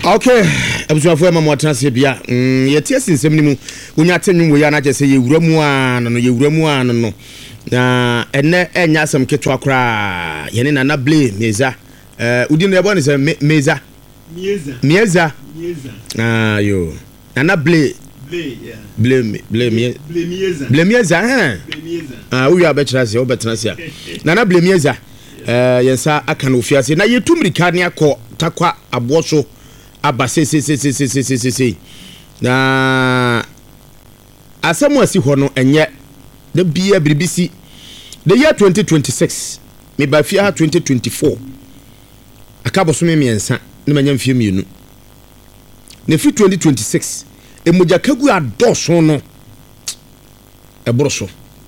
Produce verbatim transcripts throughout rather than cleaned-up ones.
Okay, abusuafo e mama transe bia. Mm, ye tie sinsem ni mu. Wonya tenwum wo ya na je ye wura mu a no ye wura mu a no no. Na enne enya asem keto akra. Ye ne nana blame meza. Eh udi no ebo ne se meza. Mieza. Mieza. Mieza. Ah yo. Nana blame. Blame, yeah. Blame, blame. Blame mieza. Blame mieza, eh. Blame mieza. Ah, uya be transe, o be transe. Nana blame mieza. Eh yensa aka no fiase. Na ye tumrika ne akọ takwa aboso. Aba se se se se se se se se na asemu asi ho no enye de bia bribisi the year twenty twenty-six me ba fia ha twenty twenty-four akabo so me miensa ne manya mfie mienu ne fi twenty twenty-six emoja kagu adoso no eboroso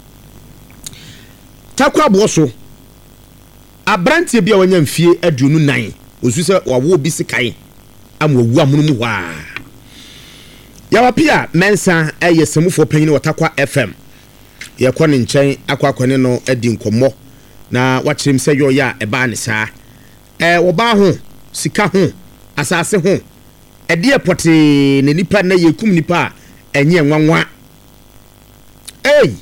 takwa aboso abrantie bia wanya mfie aduonu nine osu se wawo bi sikai amwawu amunum hwa ya wapia mensa eye semufo panyin watakwa F M ye kɔ ne nkyɛn akwa akwane no adi nkomo na wakyerem sɛ yo ya eba ne saa eh wo ba ho sika ho asase ho ɛde epote ne nipa na yekum nipa enye nwanwa ei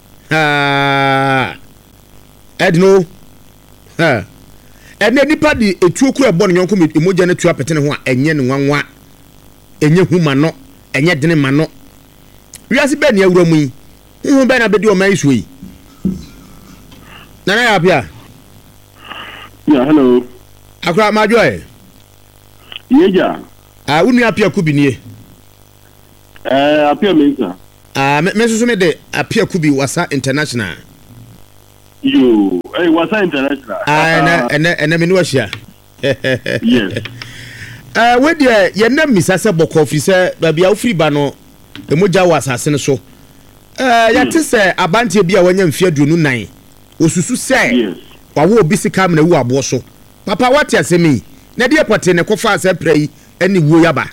ah edno ha ene nipa di etuo ku ebo ne yonko emoja na tu apete ne ho a enye ne nwanwa enye huma no enye dene ma no wiase be ne awura mu yi hu be na be di o mai so yi na na ya bia yeah hello akra ma joy yeja ah unu apia kubi nie eh apia mensa ah me so so me de apia kubi wasa international yo hey what's international ah and and me no ahia yes eh we de ye na misase boko fi se ba bia ofri ba no emoja wasase ne so eh ya te se abantie bia wanya mfia duonu nine osusu se yes wawo obi sika na wu abo so papa what asemi na de epote ne kofa ase prai ani wo yaba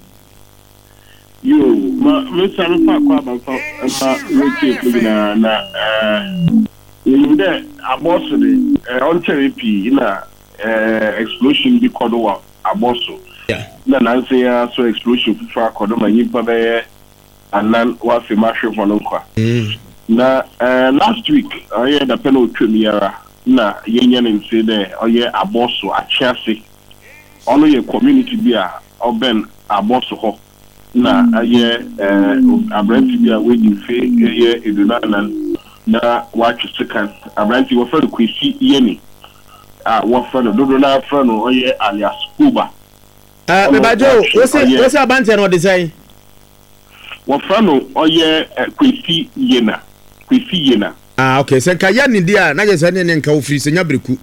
yo ma me sanu pa kwa ba fa fa we na na eh in the aboso de on therapy na eh explosion bi kodo wa aboso yeah na na say so explosion fa kodo ma yipa be anan wa fi ma hwe fo no kwa na eh last week oye da peno twemiara na yenya ne nse de oye aboso achiase ono ye community bi a oben aboso ho na aye eh abranti bi a we di fe ye eduna na na watch second abranti wo friend kwesi yeni ah wo friend dodo na friend oye alias Kuba ah me bajo we say we say abranti no dey say wo friend oye kwesi yena kwesi yena ah okay sen ka ya ni dia na je say ne nka ofri se nya breku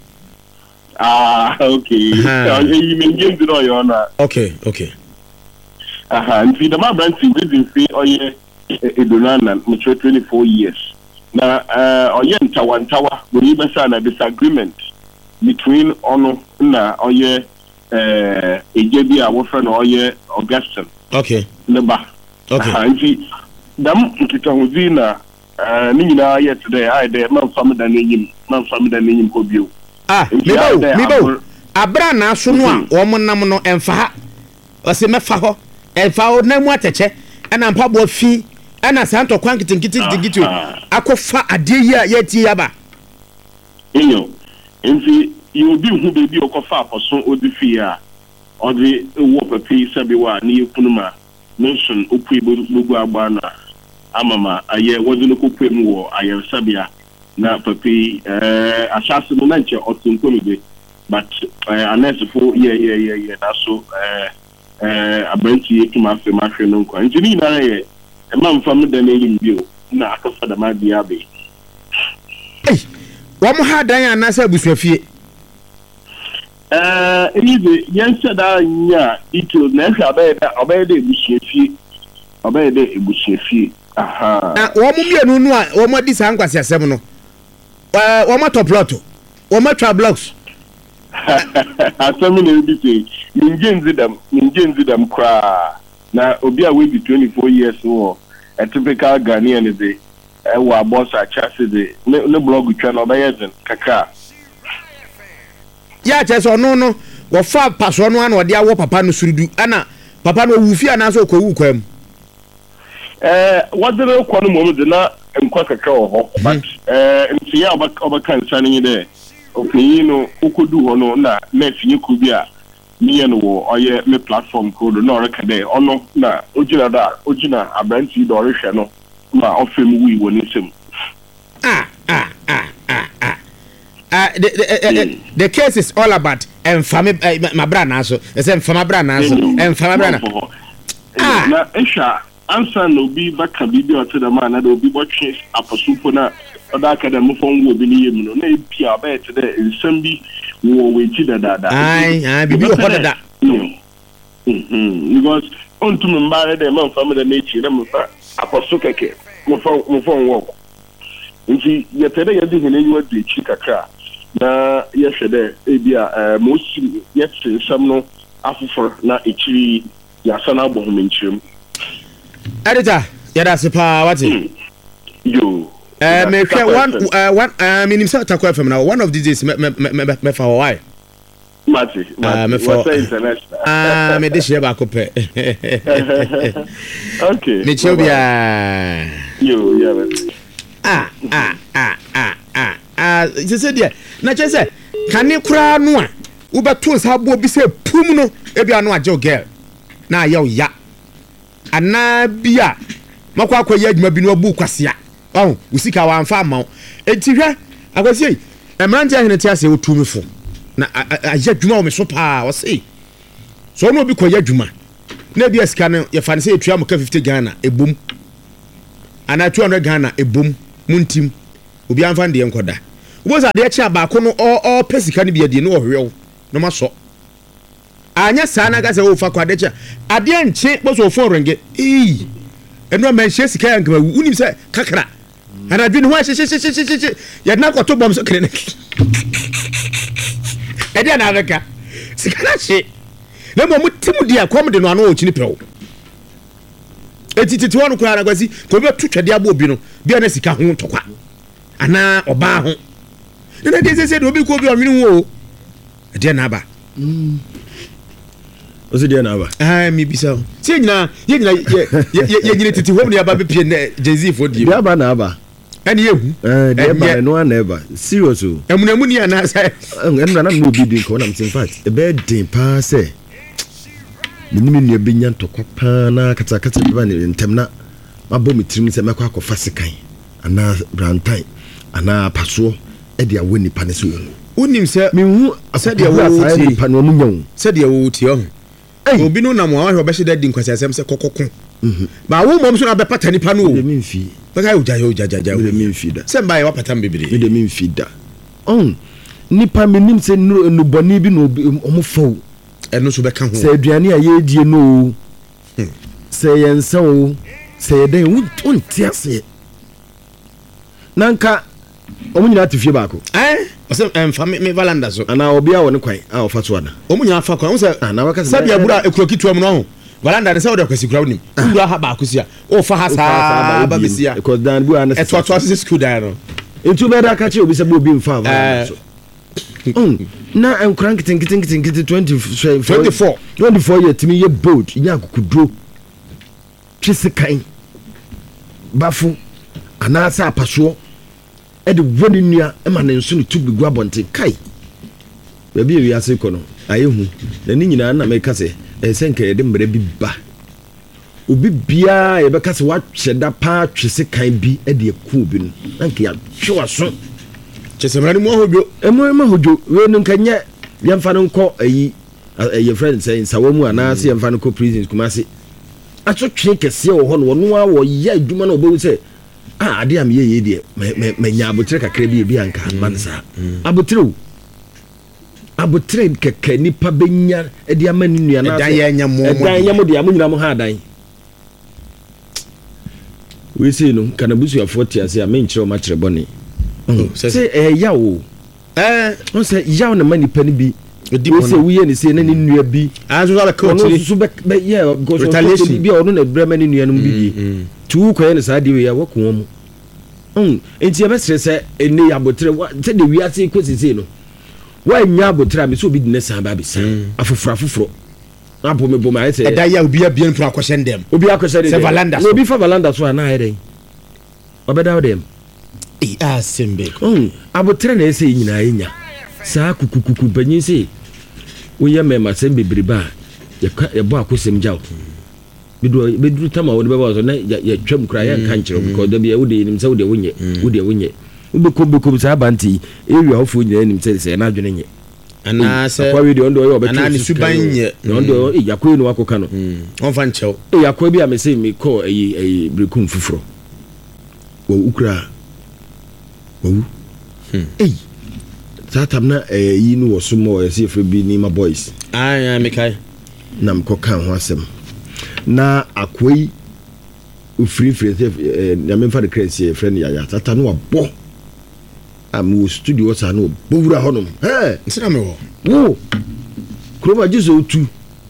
ah okay you mean game do you na okay okay aha nti the abranti we dey say oye eduna na mature twenty-four years na uh oye ntawa ntawa we be say na disagreement between ono na oye eh ejebi a wo friend oye Augustine okay neba okay anti dam nkitahozi na eh ni nyina ye today ai de man fam da nenyim man fam da nenyim ko bio ah me bo me bo abra na so no a wo monam no emfa ha o se mefa ho emfa ho na mu ateche na mpabo fi ana santo kwankiti nkiti nkiti akofa ade yi a yati yaba enyo enfi you bi hu be bi okofa aposo odi fi a odi wo papi sabi wa ni ekunuma mention opui bugu agba na amama aye wodi no kopem wo aye sabia na papi eh asase no na nche otunkomi be but eh anesfo ye ye ye ye na so eh eh abranti ekuma fe ma hwe no nkwa ntini na ye ema mfam da na elim bio na akafa da ma bia be eh wo mo ha dan anasa abusuafie eh enize yense da nya detail na hwe abaye da abaye da ebusuafie abaye da ebusuafie aha na wo mo mienu no a wo mo di sa nkwase asem no eh wo mo top lot wo mo tra blocks asemi na ebi say mingenzi dam mingenzi dam kra na obi a we be twenty-four years wo a typical Ghanaian dey e wa boss a chase dey ne blog twa na obayezen kaka ya che so no no wɔfa paso no ana ɔde awɔ papa no surudu ana papa no wu fi ana so kɔwu kwam eh wɔde no kɔ no mom de na nkwa kakra wɔ hɔ but eh ntia ɔbɛka nsa no nyɛ opinion no okodu hɔ no na na finye ku bi a me no wo ɔyɛ me platform code na ɔreka dɛ ɔno na ogina da ogina abranti da ɔrehwɛ no ma ɔfem wi wɔ ne nsam ah ah ah ah ah Uh, the, the, uh, uh, the case is all about enfame uh, my brother now so it's enfame brother now so enfame brother ah na esha answer no bi baka bibi o tell man na do bi botwe aposupo na oda academy fon wo bi ni yem no na epia ba ete de nsam bi wo we ji da da da ai ai bibi o hoda da mhm because on to mbare de man family na echi na mfa aposu keke mo fon mo fon wo nti yetere yedi hene nyu adi echi kakra na yɛhwɛ ebia eh mosi yɛte nsɛm no afofor na ekyiri yasa na abɔ homenkyerem editor yɛda se pa wate yo eh me hwɛ one uh, one uh, minim sɛ Tako F M na one of these days me me me me fa why mate ah me fa international ah me de hye ba ko pɛ okay me chobia yo yeah ah ah ah ah ah ah je say there na che say kane kura no a wo beto sabo bi say pum no e bia no agye girl na ya ya ana bia makwa akwa ya adwuma bi no abu kwasea oh usika wa amfa amaw enti hwe akwasi emrante ahene ti ase otumi fo na agye adwuma wo me so pa wo sei so no bi koya adwuma na bia sika no ye fa ne say etua mo ka fifty Ghana ebom ana two hundred Ghana ebom muntim obi amfa de enkoda uboza de echi abako no o o pesika ne bia de no ohwew no maso anya sana ga se wo fa kwa de echi ade enche boso fo renge eh eno ma hye sika yanka unim se kakra ana dwene ho hye hye hye hye ya na kwato bom so kene e dia na abeka sika na hye na mo mutimu dia kom de no ano o chini pewo etititi wonu kura na kwasi ko be tu twede abo obi no bia na sika ho tokwa ana oba ho na de se se do obi ko bi onwini wo de na aba mm ozi de na aba ah mi bisa se nyina ye nyina ye nyina titi ho ne aba be pie na jezi fo die de aba na aba eni ehu eh de aba no na aba serious o emunemu ni ana sa en na na no bi din ko na in fact e be din pa se minimi nua benya ntokwa pa na kata kata ba ne ntem na mabɔ mitrim se mekɔ akɔfa sekan ana brantan ana paso e de awo nipa ne so unim se mehu se de awo ti nipa no mu nyawo se de awo ti o obi no na mo ahwe obɛhye da di nkwasi asɛm se kokoko mhm ba wo mom so na bɛpata nipa no o de memfi bɛka uja uja jaja de memfi da se mba ye wapata mbebere de memfi da on nipa menim se no boni bi no omo fawo eno so bɛka ho se aduane a ye die no se yensa o se yeden wonti ase nanka omo nyina tefie baako eh ose emfa me valanda so ana obi a woni kwan a ofa so ada omo nyina fa kwan se ana waka se bia bura ekuroki tuam no ho valanda de se wo de kwasi kura wonim bura ha baako sia o fa ha sa ba bisia because dan bu ana eto to ase school dan no etu be da ka che obi se bo obi mfa valanda so um na enkran kitin kitin kitin kitin twenty-four twenty-four year timi ye bold nya akukudro twisikan bafu ana sa apaso e de woni nua e ma ne nso ne tubi gu abonte kai ba bi wi ase kono ayehu na ni nyina na meka se e senka ye de mbre bi ba obi bia ye beka se wa tweda pa twisikan bi e de ku bi no nanka ya twaso chesemra ni mo hojo emo ma hojo we no nkanye yemfa no nko ayi ye friend say sawamu ana se yemfa no ko prison kuma se atwetwe kese wo ho no no a wo ya adwuma na obo se ah ade am ye ye de me me nya abotre kakra bi bi anka man sa abotre abotre keke nipa benya e de amani nua na dan ya nya mo mo dan ya mo de amunyina mo ha dan we say no kana busu ya forty ase a me nkyere o ma kyere bone say eh ya wo eh on say ya na mani pani bi we say we ye say na ni nua bi aso so ka o so be yeah go so bi o no na bra mani nua no bi tu ko ye na sa de we ya wo ko mo um enti e be sere say ene ya botre say de wi ase ko sisi no wa nya abotra me so obi dine san ba be san afoforo afoforo apo me bom ayese eda ya obi abia ntu akwhye ndem obi akwhye dem Valanda so obi fa Valanda so ana ayere obeda dem e asembe um abotra na ese nyina enya saa kukukuku banyin se wo ye mema sem bebreba ye bo akosem jaw bedu bedu tama wo be ba so na ya twam kura ya kan kire because da bia wo de nim se wo de wonye wo de wonye wo be ko be ko saa banti area hofo nyina nim se se na adwene nye ana se akwa wi de ondo yo be ana ni suban nye ondo e yakwa no akoka no on fa nchew e yakwa bi a me se me ko ayi ayi brekum fufuro wo ukra wo eh tatam na eh yi no wo mo e se fre bi ni ma boys ah ya me kai na mko kan ho asem na akwai ufiri firi eh na me fa de crazy friend ya ya tata no abo am wo studio sa no bowura honom eh nsina me wo wo kroma jizo tu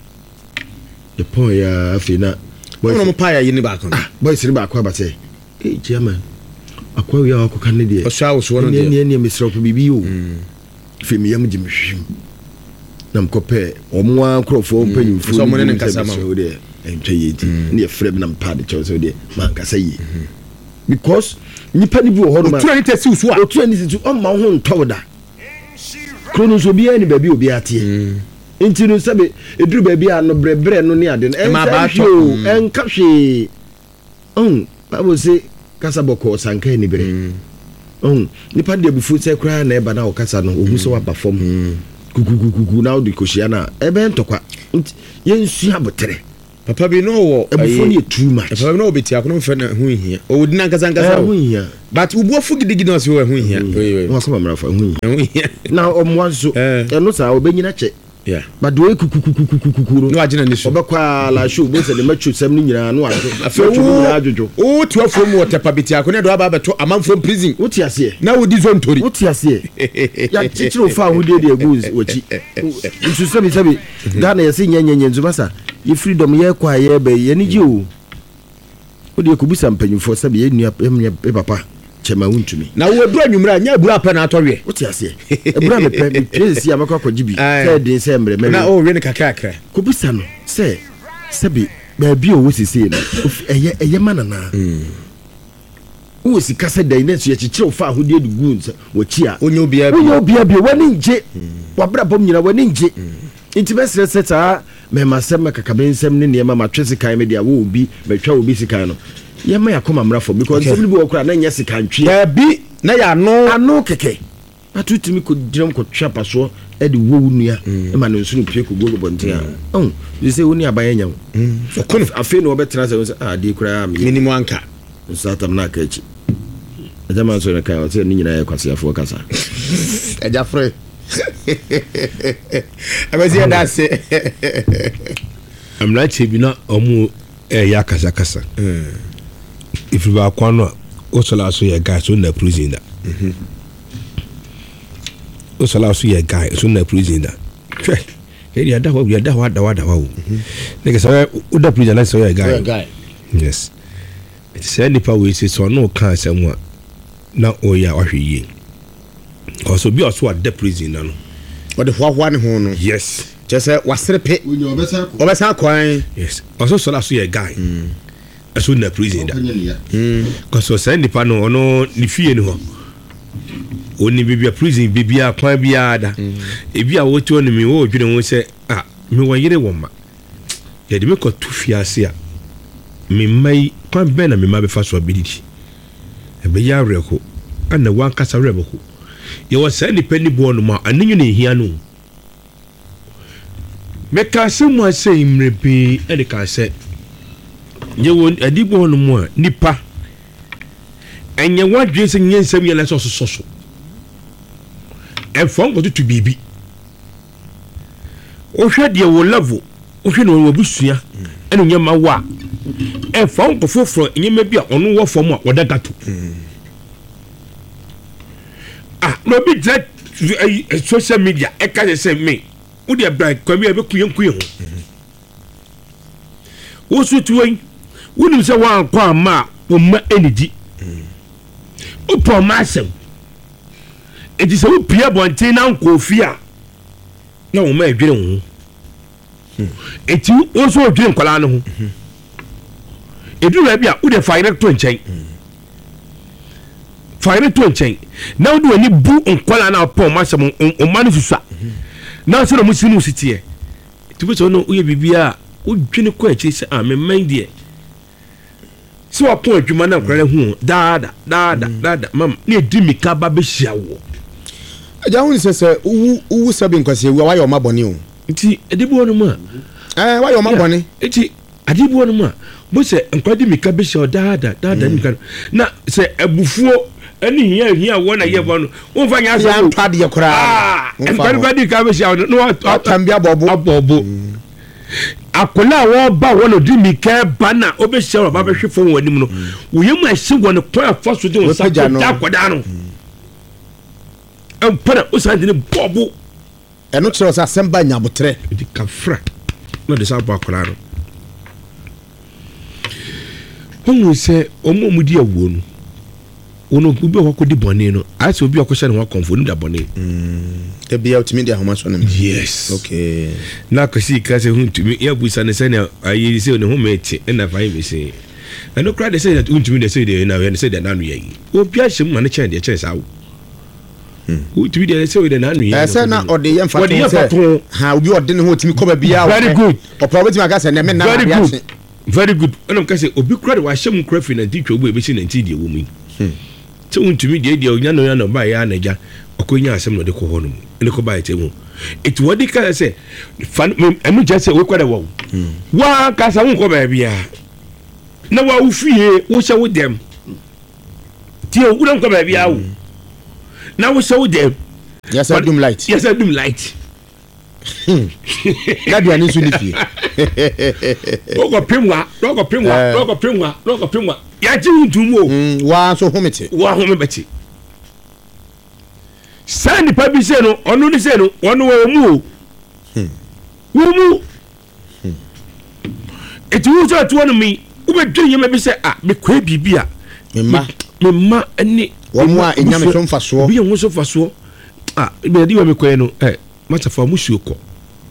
the point ya afina boy no mo pa ya yi ni ba kan boy siri ba kwa ba say eh chairman akwa wi ya akoka ne de o sha wo so no de ne ne me sro bibi o fi mi yam jimhwim na mkope omwa krofo mpanyimfu so mo ne nkasa ma o de entwe yedi ne frem na mpade chew so de man kasa yi because nipa ni bi wo ho no ma otu ani tesi usu a otu ani tesi o ma ho ntowda krono so bi ani ba bi obi atie nti no sabe eduru ba bi ano brebre no ne ade no enka hwe enka hwe on babo se kasa boko sanka ni bere on nipa de bufu se kra na eba na o kasa no ohu so aba fom kukukuku na odi koshia na ebe ntokwa yensu abotere papa bi no wo ebufu ni too much papa bi no obeti akono mfa na hu hia o di na nkasa nkasa hu hia but ubuafu gidigidi na so hu hia no akoma mrafa hu hia na omwanso eno sa obenyina che yeah but do kukukukukuku no agina ni so obekwa la show bo se de machu sam ni nyina no ajo afa chu ni ajojo o tu afom wo tepa beti akono do aba beto amanfo prison uti ase na wo di zone tori uti ase ya chichiro fa hu de de egu wachi nsu sabi sabi Ghana yesi nyenyenye nzubasa ye freedom ye kwa ye be ye ni ji o o de kubusa mpanyimfo sabi ye nua e papa chema wuntumi na wo dura nwumra nya bura pa na atɔwe uti ase e bura me pe tresi amakwa kwajibi se de se mbre me na o re ne kakaka kubusa no se sabi ba bi o wosisi no eye eye manana wo si kasa dai na so ye chichiro fa ahode dugu nsa wo chia onye obia bi onye obia bi wani nje wabra bom nyina wani nje nti besre seta me masem kakabensem ne ne ma matwese kan me dia wo obi betwa obi sikan no ye ma yakoma mrafo because some people okura na nya sikantwe ya bi na ya no ano keke atutimi ko diram ko twa paso e de wo nua e ma no nsunu pie ko gogo bontia oh you say woni abaye nya okono afi no obetra say ah di kura am minimum anka nsatam na kachi ajama so na kai o say ni nyina ya kwase afo kasa eja free abezi ya dase amna chebina omu e ya kasa kasa if you are kwano o sala so ya guy so na prison da mhm o sala so ya guy so na prison da hwe e dia da wa ya da wa da wa da wa ne ke so o da prison na so ya guy yes say nipa we say so no kan asem na o ya wa hwe also be also at the prison na no o de hwa ne ho no yes just say wasrepe onye obesa ko obesa kwan yes also sala so ya guy aso na prison da mm cause say nipa no ono ni fie ni ho oni bibia prison bibia kwan bia da e bia wo ti oni mi wo dwene wo se ah mi wo yire wo ma ye de me ko tu fie ase a mi mai kwan be na mi ma be fa so ability e be ya reko ana wan kasa rebo ko ye wo say nipa ni bo no ma anenyu ne hia no me ka se mo ase imrepe e de ka se ye wo adibo no mo nipa enye wadwe se nyensam ye leso so so e fon go to bibi o hwe de wo level o hwe no wo busua ene nyema wa e fon go foforo nyema bi a ono wo fom a woda gato ah no bi jet social media e ka se me wo de bra kwa mi e be kuyen kuyen ho wo so tuwen wonu se wa kwa ma wo ma enidi o po ma asem enti se wo pia bonten na nkofia na wo ma adwene wo eti wo so adwene nkwala no ho edu ba bia wo de fire to nkyɛn fire to nkyɛn na wo de wani bu nkwala na pɔn ma sɛm o ma no susua na so na mo sinu sitie eti bo so no wo ye bibia wo dwene kɔ akyi sɛ a me man de so wa pɔn adwuma na nkwala hu daada daada daada mam na edi mika ba be hia wo aja hu sɛ sɛ wo wo sabi nkwase wo wa yɛ o ma bɔne o enti edi bo no ma eh wa yɛ o ma bɔne enti adi bo no ma bo sɛ nkwadi mika be hia daada daada mika na sɛ abufuo ani hia hia wo na yɛ bo no wo fa nya ya mpade yɛ kora nkwadi ka be hia no wa tambia bobo abobo akola wo ba wo no di mika ba na obehia ba behwe fo wo anim no wo yemu ahye wo no kwa fa so de wo sa ta akoda no em para o sa de bobo eno kyerɛ sɛ asɛm ba nyabotrɛ di kafra na de sa ba akola no hono sɛ omo mu di awuo no wono obi akɔ di bɔne no ase obi akɔ hyɛ ne ho akɔmfo no da bɔne mm te bia utimi di ahoma so no yes okay na kasi ka sɛ huntumi ya busa ne sɛ ne ayi sɛ ne ho mete na fa yi se na no kra de sɛ huntumi de sɛ de na we ne sɛ de na no yayi obi ahyɛ mu ma ne kyɛn de kyɛn sa wo huntumi de sɛ de na no yayi sɛ na ɔde yɛ mfa to ha obi ɔde ne ho utimi kɔ ba bia very good ɔpɔ obetimi aka sɛ ne me na very good very good ɛnam ka sɛ obi kra de wa hyɛ mu kra fi na ti twa obi e be si na ti de wo mu sɛ huntumi de de onya no ya no ba ya na gya ɔkɔnya asɛm no de kɔ hɔ no ne kɔ ba ite mu eti wodi ka sɛ emu gya sɛ we kwada wo wa ka sa wo kɔ ba bia na wa ufie wo hyɛ wo dem tie wo na kɔ ba bia wo na wo hyɛ wo dem yes I dum light yes I dum light na bia ni su ni fie wo ko pemwa wo ko pemwa wo ko pemwa wo ko pemwa ya ji huntum o wa so homete wa homete sani pa bi se no onu ni se no onu wo mu o wo mu eti wo so to no mi wo be dwen yema bi se ah me kwa bibia me ma me ma ani wo mu a enya me so mfa so bi en so fa so ah be di wa me kwa no eh mata fa mu suo ko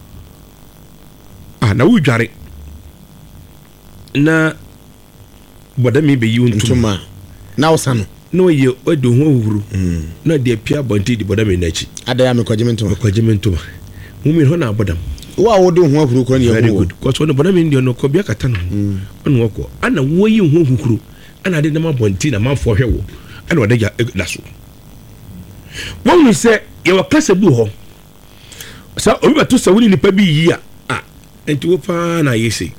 ah na wo dware na boda mi be yi untuma na wo sano no ye odo ho huru na de pia bonti di boda me nachi ada ya me kwagimento me kwagimento mu mi ho na bodam wa wo de ho huru ko ne very good ko so no boda me ndio no ko bia kata no ono ko ana wo yi ho huru ana de na ma bonti na ma fo hwe wo ana oda ja da so won mi se ye wa kasa bu ho sa obi ba to sa woni nipa bi yi a ah enti wo pa na yesi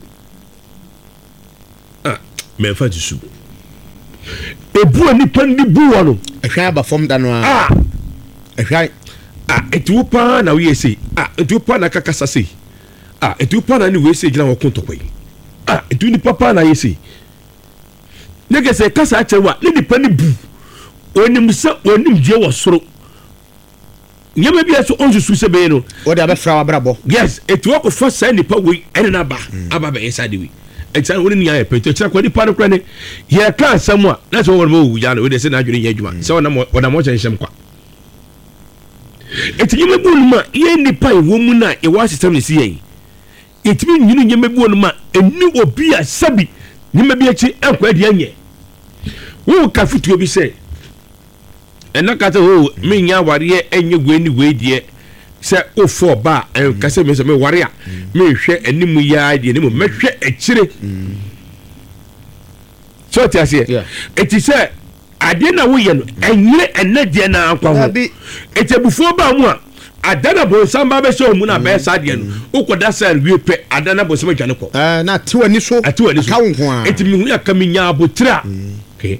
ah me fa tisu ebu ani pandi bu wono ehwa aba fom da no a ah ehwa ah etu pa na we ese ah etu pa na kakasa se ah etu pa na ni we ese gina wo kontokwe ah etu ni papa na yese nege se kasa achewa ni di pani bu onim se onim je wo soro nyama bi aso onsusu se be no o de abefra wa brabo yes etu ko fa sa ni pa we ene na ba aba be inside we etsa woni ni ya peto tsa kwadi pa no kra ne ye ka asam a na so won mo wu ya no we de se na adwene ye adwuma se wona mo wona mo kyenhyem kwa eti nyama bu no ma ye ni pa wo mu na e wa system ni si ye eti bi nyinu nyama bu no ma eni obi a sabi nyama bi achi akwa de anye wo ka fitu obi se ena ka te ho me nya ware enye gwe ni we die se o fo ba en ka se me se me ware a me hwe animu ya die ni mo me hwe akire so ti ase eti se ade na wo ye no enye ena die na akwa ho eti bufo ba mu a adana bo samba be so mu na be sa die no ukoda sel wie pe adana bo so me dwane ko eh na ti wani so ati wani so ka wo ho a eti mi hu ya ka mi nya abotira okay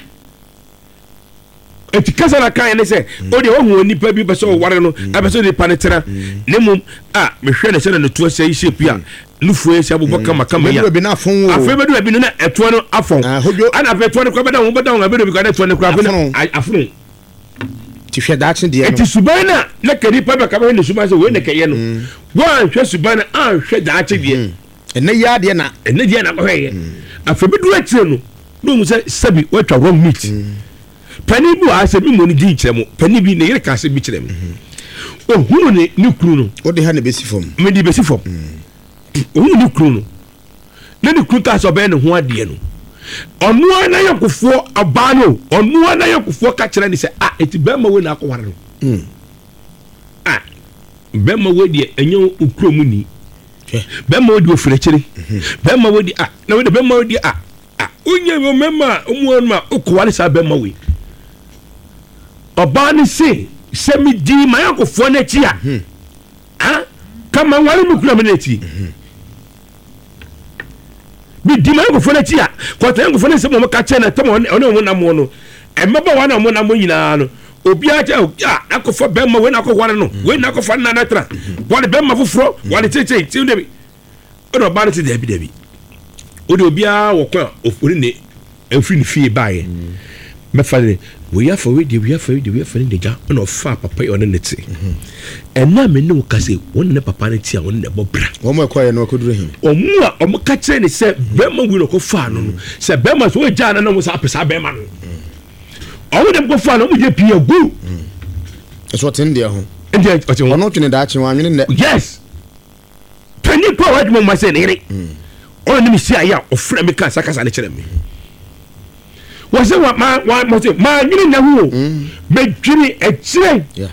eti kasa na kan ne se o de wo hu nipa bi be so ware no abe so de panetera ne mum ah me hwe ne se na to se yi shape a nufu e se abubakar makama ya be na afon wo afa be do bi no na eto no afon ana be to no ko be da wo be da wo be do bi ka eto no ko afon ti hwe da achen de no eti subana na kedi pa be ka be ne subana se wo ne keye no wo an hwe subana an hwe da achen de ene ya de na ene de na ko hwe afa be do achen no no mu se sabi wa twa wrong meat pani bi wa se bi mo ni gi kyerem pani bi ne yere ka se bi kyerem ohunu ne ne kuru no o de ha ne besi fam me de besi fam ohunu ne kuru no na ne kuru ta so be ne ho ade no ɔno na yakofo aba no ɔno na yakofo ka kyerɛ ne sɛ ah eti bɛma we na akɔware no ah bɛma we de enyo okuro mu ni bɛma we de ofire kyere bɛma we de ah na we de bɛma we de ah ah onye mo mema omu ma okɔware sa bɛma we ɔba ne se sɛ mi di ma yakofo na akyi a ah kama ware mu kura me na akyi bi di ma yakofo na akyi a kɔtɛ yakofo na se mo ka kyɛ na tɛm ɔne mo na mo no ɛmɛba wa na mo na mo nyinaa no obi a kyɛ a akofo bɛma we na akɔware no we na akɔfa na na tra wale bɛma foforo wale kyekye ti de bi ɔde ɔba ne te da bi da bi ɔde obi a wɔkɔ ofori ne afiri ne fie bae mɛfa ne we ya for we de we ya for we de we for ne de ja ɔna ɔfa papa ɔne ne te ɛna me ne wo ka se wɔn ne papa ne te a wɔn ne bɔ bra wɔn mo ɛkɔ yɛ no akɔduru him ɔmo a ɔmo ka kyerɛ ne sɛ bɛma we no kɔ fa no no sɛ bɛma so gya na na mo sa apesa bɛma no ɔmo dem kɔ fa no mo je pia gu ɛso ten de ho ɛnde ɔte ɔno twene da akye wɔn anwene ne yes pani ko wa dum mo se ne ne ɔno ne mi si aya ɔfrɛ me ka sakasa ne kyerɛ me wɔsɛ wa ma wa mo se ma nwene na ho be dwiri ɛkyerɛ yeah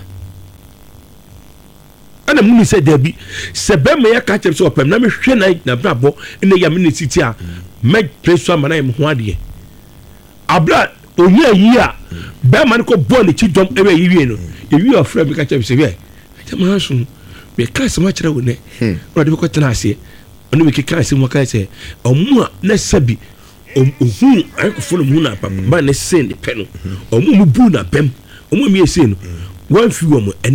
ana mu ni sɛ dabi sɛ bɛma ya ka kyerɛ sɛ ɔpɛm na me hwɛ na na brabɔ ne ya me ne titi a me preso ama na me ho ade abra onye yi a bɛma ne ko bɔ ne chi dɔm ɛbɛ yi wie no ewi ɔfrɛ me ka kyerɛ sɛ hwɛ ɛjama so me ka sɛ ma kyerɛ wo ne ɔde bɛkɔ tena ase ɔne me keka ase mu ka sɛ ɔmo a na sabi ohun ayekofo no mu na papa ba ne sen de pɛ no ɔmo mu bu na pɛm ɔmo mi ese no wɔn fi wɔ mo